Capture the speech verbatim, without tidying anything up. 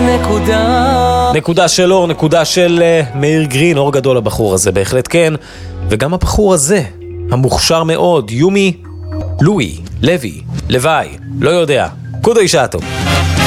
נקודה. נקודה של אור, נקודה של uh, מאיר גרין, אור גדול הבחור הזה, בהחלט כן. וגם הבחור הזה, המוכשר מאוד, יומי לואי, לוי, לוואי, לא יודע. קודו אישה טוב.